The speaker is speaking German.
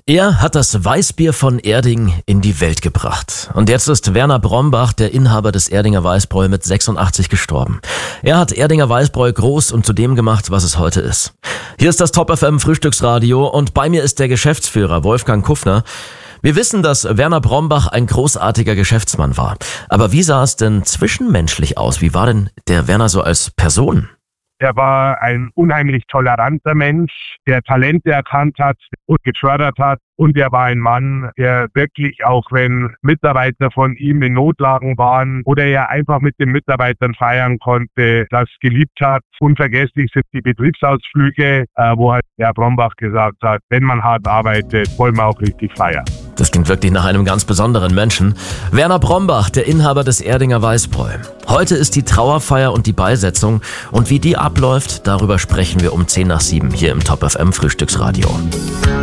Er hat das Weißbier von Erding in die Welt gebracht. Und jetzt ist Werner Brombach, der Inhaber des Erdinger Weißbräu, mit 86 gestorben. Er hat Erdinger Weißbräu groß und zu dem gemacht, was es heute ist. Hier ist das Top FM Frühstücksradio und bei mir ist der Geschäftsführer Wolfgang Kuffner. Wir wissen, dass Werner Brombach ein großartiger Geschäftsmann war. Aber wie sah es denn zwischenmenschlich aus? Wie war denn der Werner so als Person? Er war ein unheimlich toleranter Mensch, der Talente erkannt hat und gefördert hat. Und er war ein Mann, der wirklich, auch wenn Mitarbeiter von ihm in Notlagen waren oder er einfach mit den Mitarbeitern feiern konnte, das geliebt hat. Unvergesslich sind die Betriebsausflüge, wo halt Herr Brombach gesagt hat, wenn man hart arbeitet, wollen wir auch richtig feiern. Das klingt wirklich nach einem ganz besonderen Menschen. Werner Brombach, der Inhaber des Erdinger Weißbräu. Heute ist die Trauerfeier und die Beisetzung. Und wie die abläuft, darüber sprechen wir um 6:50 hier im Top FM Frühstücksradio.